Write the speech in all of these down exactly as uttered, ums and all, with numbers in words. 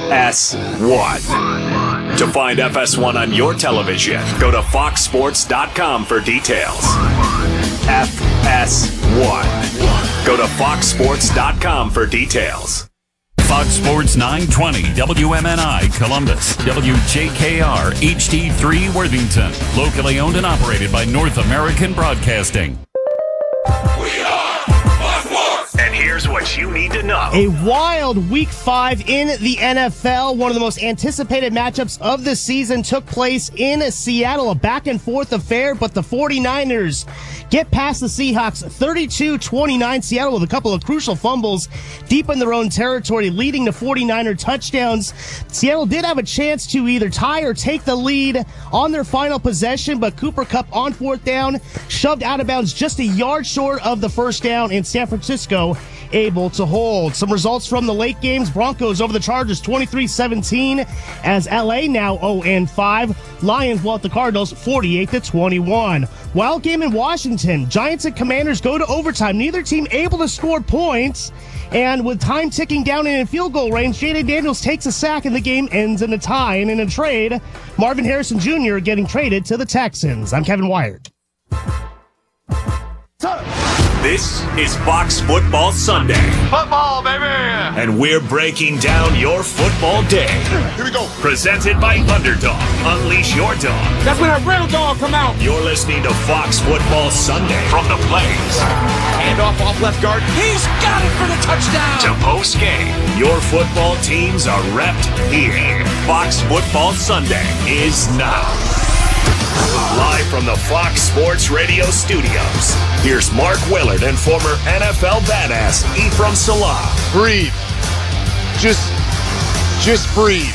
S one. To find F S one on your television, go to fox sports dot com for details. F S one. Go to fox sports dot com for details. Fox Sports nine twenty, W M N I Columbus, W J K R H D three Worthington, locally owned and operated by North American Broadcasting. We are Fox Sports. And here's what you need to know. A wild week five in the N F L. One of the most anticipated matchups of the season took place in Seattle. A back and forth affair, but the 49ers get past the Seahawks thirty-two twenty-nine. Seattle with a couple of crucial fumbles deep in their own territory, leading to 49er touchdowns. Seattle did have a chance to either tie or take the lead on their final possession, but Cooper Kupp on fourth down shoved out of bounds just a yard short of the first down, and San Francisco able to hold. Some results from the late games. Broncos over the Chargers twenty-three seventeen as L A now oh and five. Lions will at the Cardinals forty-eight to twenty-one. Wild game in Washington. Giants and Commanders go to overtime. Neither team able to score points. And with time ticking down and in field goal range, Jaden Daniels takes a sack and the game ends in a tie. And in a trade, Marvin Harrison Junior getting traded to the Texans. I'm Kevin Wyatt. This is Fox Football Sunday. Football, baby! And we're breaking down your football day. Here we go. Presented by Underdog. Unleash your dog. That's when a real dog come out. You're listening to Fox Football Sunday from the Plains. Hand off off left guard. He's got it for the touchdown. To post game. Your football teams are repped here. Fox Football Sunday is now. Live from the Fox Sports Radio studios, here's Mark Willard and former N F L badass Ephraim Salah. Breathe. Just, just breathe.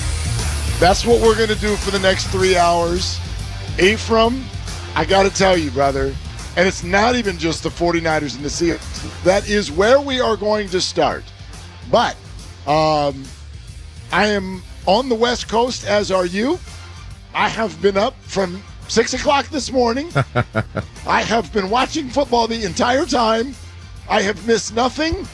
That's what we're going to do for the next three hours. Ephraim, I got to tell you, brother, and it's not even just the 49ers and the Seahawks. That is where we are going to start. But um, I am on the West Coast, as are you. I have been up from six o'clock this morning. I have been watching football the entire time. I have missed nothing.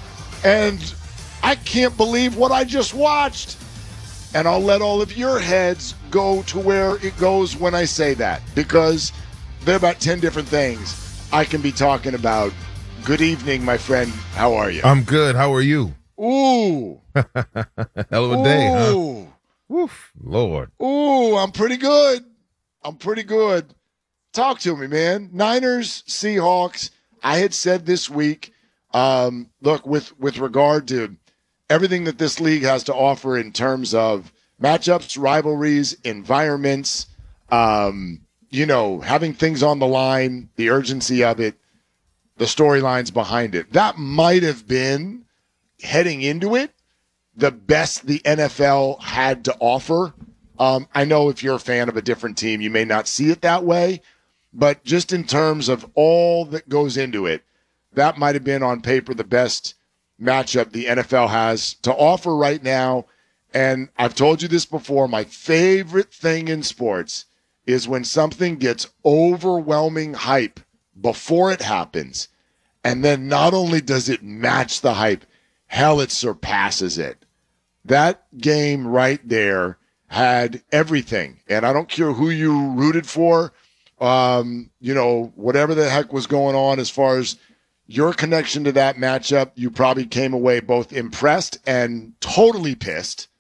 And I can't believe what I just watched. And I'll let all of your heads go to where it goes when I say that. Because there are about ten different things I can be talking about. Good evening, my friend. How are you? I'm good. How are you? Ooh. Hell of a day, huh? Woof, Lord. Ooh, I'm pretty good. I'm pretty good. Talk to me, man. Niners, Seahawks. I had said this week, um, look, with, with regard to everything that this league has to offer in terms of matchups, rivalries, environments, um, you know, having things on the line, the urgency of it, the storylines behind it. That might have been, heading into it, the best the N F L had to offer. Um, I know if you're a fan of a different team, you may not see it that way, but just in terms of all that goes into it, that might have been on paper the best matchup the N F L has to offer right now. And I've told you this before, my favorite thing in sports is when something gets overwhelming hype before it happens, and then not only does it match the hype, hell, it surpasses it. That game right there had everything, and I don't care who you rooted for, um, you know, whatever the heck was going on as far as your connection to that matchup, you probably came away both impressed and totally pissed.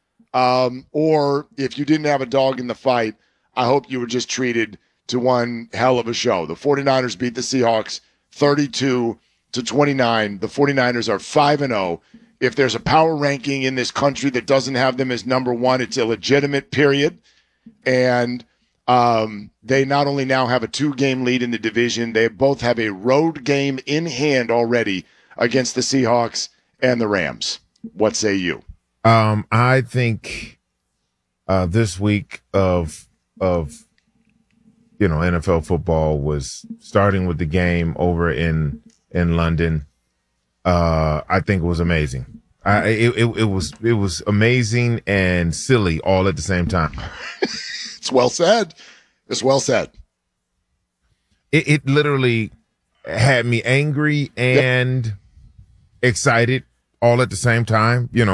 Um, or if you didn't have a dog in the fight, I hope you were just treated to one hell of a show. The 49ers beat the Seahawks thirty-two to twenty-nine. The 49ers are five and oh. If there's a power ranking in this country that doesn't have them as number one, it's illegitimate, period. And um, they not only now have a two-game lead in the division, they both have a road game in hand already against the Seahawks and the Rams. What say you? Um, I think uh, this week of of you know N F L football was starting with the game over in in London. Uh, I think it was amazing. I, it, it, it was, it was amazing and silly all at the same time. It's well said. It's well said. It, it literally had me angry and yep. excited all at the same time. You know,